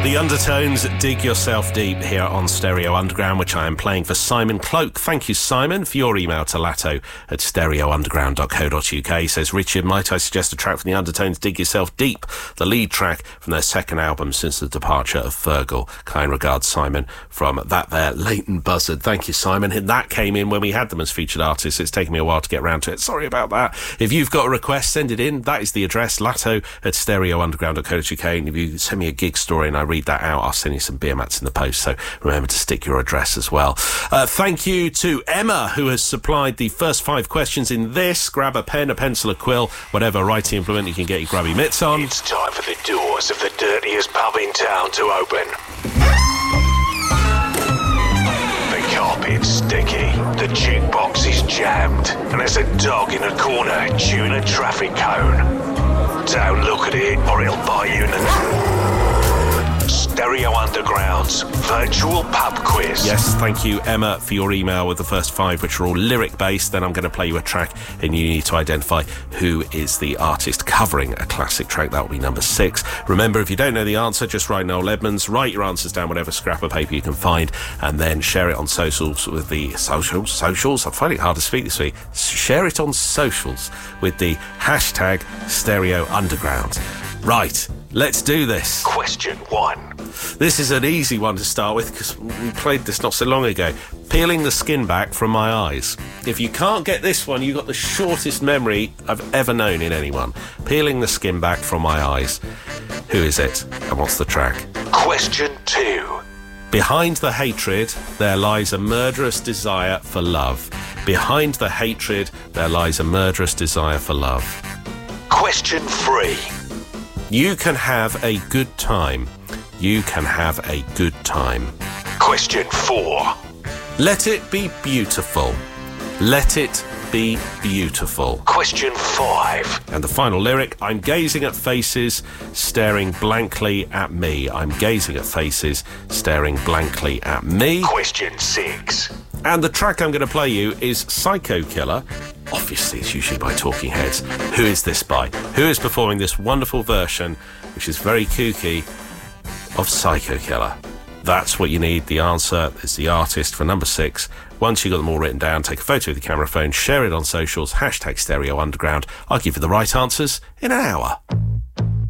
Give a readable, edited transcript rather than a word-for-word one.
The Undertones, Dig Yourself Deep here on Stereo Underground, which I am playing for Simon Cloak. Thank you, Simon, for your email to latto@stereounderground.co.uk. He says, Richard, might I suggest a track from The Undertones, Dig Yourself Deep, the lead track from their second album since the departure of Fergal. Kind regards, Simon, from that there Leighton Buzzard. Thank you, Simon. And that came in when we had them as featured artists. It's taken me a while to get around to it. Sorry about that. If you've got a request, send it in. That is the address, latto@stereounderground.co.uk. And if you send me a gig story and I read that out, I'll send you some beer mats in the post, so remember to stick your address as well. Thank you to Emma, who has supplied the first 5 questions in this. Grab a pen, a pencil, a quill, whatever writing implement you can get your grubby mitts on. It's time for the doors of the dirtiest pub in town to open. The carpet's sticky, the jukebox is jammed, and there's a dog in a corner chewing a traffic cone. Don't look at it or it'll bite you in the... Stereo Underground's virtual pub quiz. Yes, thank you, Emma, for your email with the first 5, which are all lyric-based. Then I'm going to play you a track, and you need to identify who is the artist covering a classic track. That will be number 6. Remember, if you don't know the answer, just write Noel Edmonds. Write your answers down, whatever scrap of paper you can find, and then share it on socials with the... Socials? I'm finding it hard to speak this week. Share it on socials with the hashtag Stereo Underground. Right, let's do this. Question 1. This is an easy one to start with because we played this not so long ago. Peeling the skin back from my eyes. If you can't get this one, you've got the shortest memory I've ever known in anyone. Peeling the skin back from my eyes. Who is it and what's the track? Question 2. Behind the hatred, there lies a murderous desire for love. Behind the hatred, there lies a murderous desire for love. Question 3. You can have a good time. You can have a good time. Question 4. Let it be beautiful. Let it be beautiful. Question 5. And the final lyric, I'm gazing at faces, staring blankly at me. I'm gazing at faces, staring blankly at me. Question 6. And the track I'm going to play you is Psycho Killer. Obviously, it's usually by Talking Heads. Who is this by? Who is performing this wonderful version, which is very kooky, of Psycho Killer? That's what you need. The answer is the artist for number 6. Once you've got them all written down, take a photo with your camera phone, share it on socials, hashtag Stereo Underground. I'll give you the right answers in an hour.